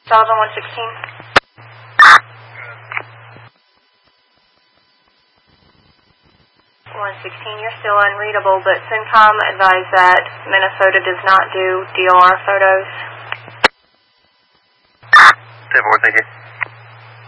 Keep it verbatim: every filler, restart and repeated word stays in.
Sullivan one sixteen. one sixteen, you're still unreadable, but CENTCOM advised that Minnesota does not do D O R photos. ten four, thank you.